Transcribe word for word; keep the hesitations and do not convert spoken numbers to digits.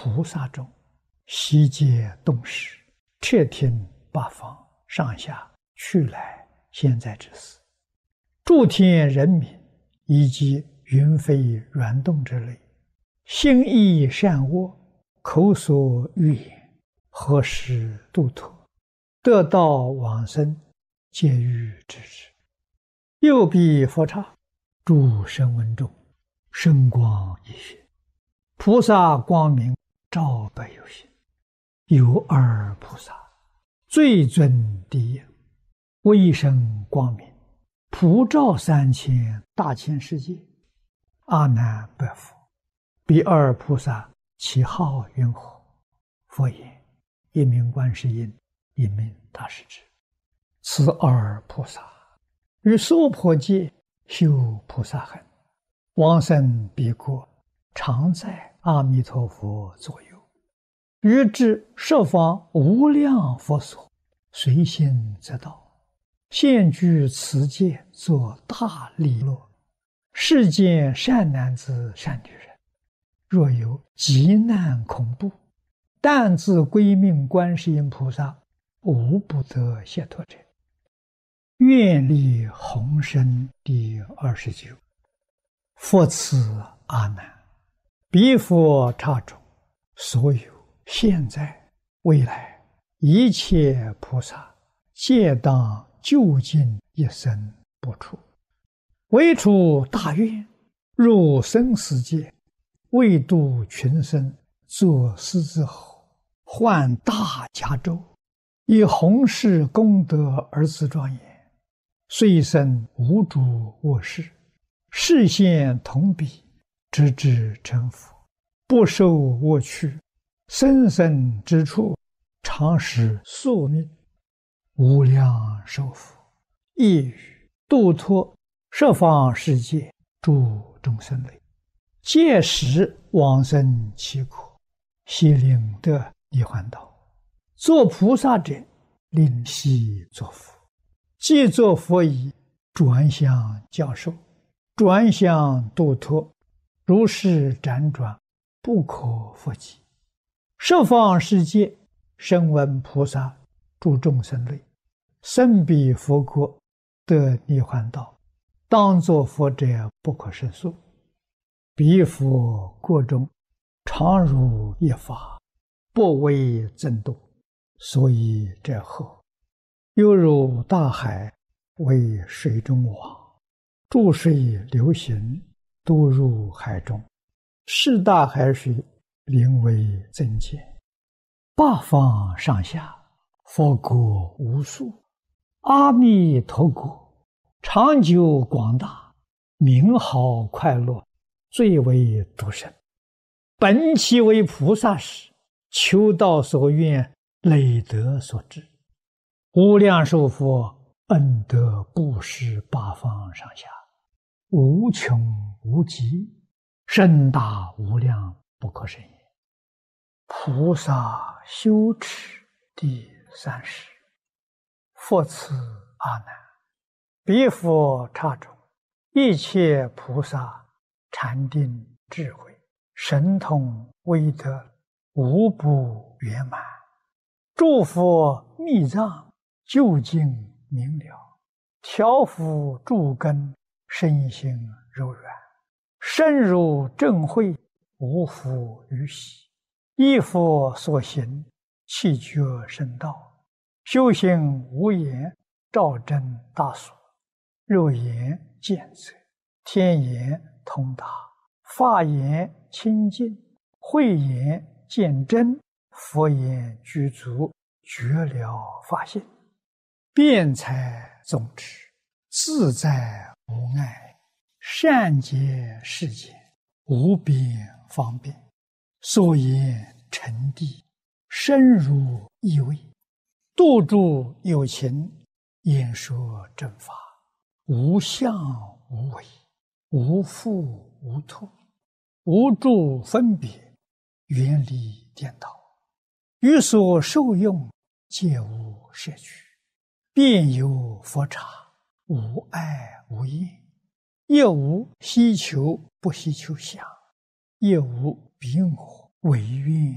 菩萨中，悉皆动识，彻听八方上下去来现在之事，诸天人民以及云飞软动之类，心意善恶，口所欲言，何时度脱，得道往生，皆欲知之。右臂佛刹，诸声闻中，圣光一现，菩萨光明照百有形。有二菩萨，最尊第一，威声光明，普照三千大千世界。阿难白佛：彼二菩萨其号云何？佛言：一名观世音，一名大势至。此二菩萨于娑婆界修菩萨行，往生彼国，常在阿弥陀佛左右，于至十方无量佛所，随心则到，现居此界，作大利乐。世间善男子善女人，若有急难恐怖，但自归命观世音菩萨，无不得解脱者。愿力宏深第二十九。佛赐阿难：彼佛刹中，所有现在未来一切菩萨，皆当究竟一生不出，唯出大愿，入生死界，为度群生，作狮子吼，换大迦州，以弘誓功德而自庄严。虽生无诸恶事，示现同彼，直至成佛，不受恶趣，生生之处，常使宿命，无量寿福，亦语度脱十方世界诸众生类，届时往生其国，悉令得涅槃道。作菩萨者，令悉作佛。既作佛已，转向教授，转向度脱，如是辗转，不可复计。十方世界声闻菩萨诸众生类，生彼佛国，得涅槃道，当作佛者不可胜数。彼佛国中，常如一法，不为增度，所以者后，犹如大海，为水中网，注水流行，都入海中，是大海水，名为增减。八方上下，佛国无数，阿弥陀国，长久广大，名号快乐，最为独生。本其为菩萨时，求道所愿，累德所致。无量寿佛恩德布施八方上下，无穷无极，深大无量，不可胜也。菩萨修持第三十。佛赐阿难：彼佛刹中，一切菩萨禅定智慧，神通威德，无不圆满。诸佛密藏，究竟明了，调伏诸根，身心柔软，深入正慧，无复于喜。依佛所行，气觉深道，修行无言，照真大所。肉眼见则，天眼通达，法眼清净，慧眼见真，佛眼具足，觉了法性。辩才总持，自在无碍，善解世间，无边方便。所言成谛，深入意味，度诸有情，演说正法，无相无为，无复无脱，无诸分别，远离颠倒，于所受用，皆无摄取。遍有佛刹，无碍无厌，亦无希求不希求相，亦无彼我违愿